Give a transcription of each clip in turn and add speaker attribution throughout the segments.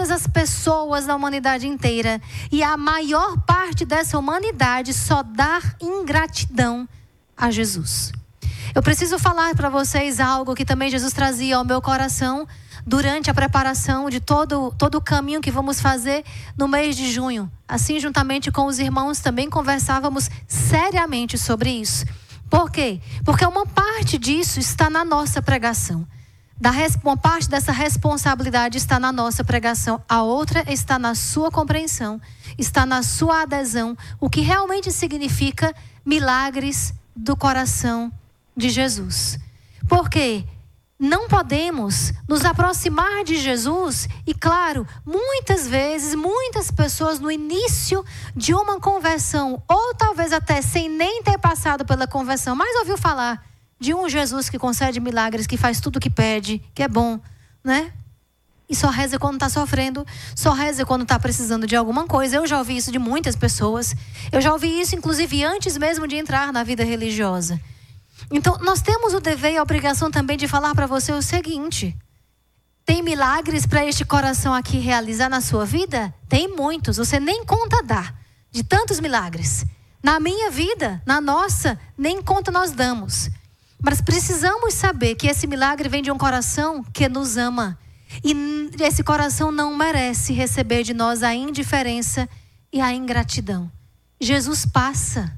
Speaker 1: todas as pessoas da humanidade inteira. E a maior parte dessa humanidade só dá ingratidão a Jesus. Eu preciso falar para vocês algo que também Jesus trazia ao meu coração durante a preparação de todo o caminho que vamos fazer no mês de junho. Assim, juntamente com os irmãos, também conversávamos seriamente sobre isso. Por quê? Porque uma parte disso está na nossa pregação. Uma parte dessa responsabilidade está na nossa pregação. A outra está na sua compreensão, está na sua adesão. O que realmente significa milagres do coração de Jesus. Porque não podemos nos aproximar de Jesus e, claro, muitas vezes, muitas pessoas no início de uma conversão, ou talvez até sem nem ter passado pela conversão, mas ouviu falar de um Jesus que concede milagres, que faz tudo o que pede, que é bom, né? E só reza quando está sofrendo, só reza quando está precisando de alguma coisa. Eu já ouvi isso de muitas pessoas. Eu já ouvi isso, inclusive, antes mesmo de entrar na vida religiosa. Então, nós temos o dever e a obrigação também de falar para você o seguinte: tem milagres para este coração aqui realizar na sua vida? Tem muitos, você nem conta dá, de tantos milagres. Na minha vida, na nossa, nem conta nós damos. Mas precisamos saber que esse milagre vem de um coração que nos ama. E esse coração não merece receber de nós a indiferença e a ingratidão. Jesus passa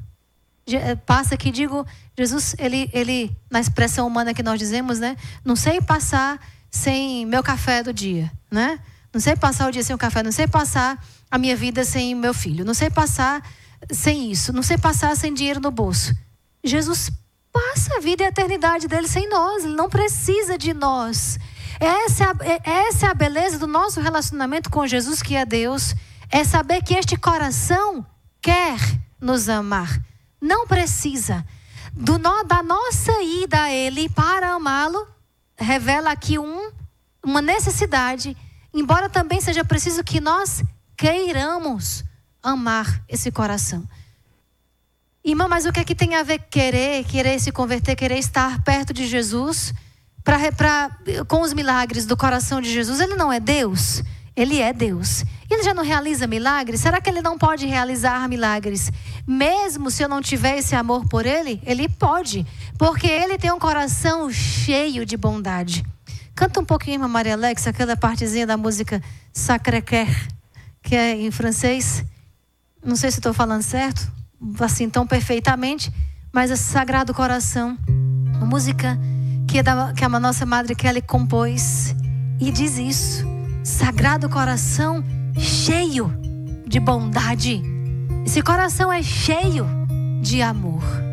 Speaker 1: que digo, Jesus, ele na expressão humana que nós dizemos, né? Não sei passar sem meu café do dia, né? Não sei passar o dia sem o café, não sei passar a minha vida sem meu filho, não sei passar sem isso, não sei passar sem dinheiro no bolso. Jesus passa a vida e a eternidade dele sem nós, ele não precisa de nós. Essa é a beleza do nosso relacionamento com Jesus, que é Deus, é saber que este coração quer nos amar. Não precisa. Da nossa ida a Ele para amá-lo, revela aqui uma necessidade, embora também seja preciso que nós queiramos amar esse coração. Irmã, mas o que é que tem a ver querer se converter, querer estar perto de Jesus, com os milagres do coração de Jesus? Ele não é Deus? Ele é Deus. Ele já não realiza milagres? Será que ele não pode realizar milagres? Mesmo se eu não tiver esse amor por ele, ele pode. Porque ele tem um coração cheio de bondade. Canta um pouquinho, irmã Maria Alex, aquela partezinha da música Sacré-Cœur, que é em francês. Não sei se estou falando certo, assim tão perfeitamente, mas esse Sagrado Coração, uma música que a nossa Madre Kelly compôs, e diz isso: Sagrado Coração cheio de bondade. Esse coração é cheio de amor.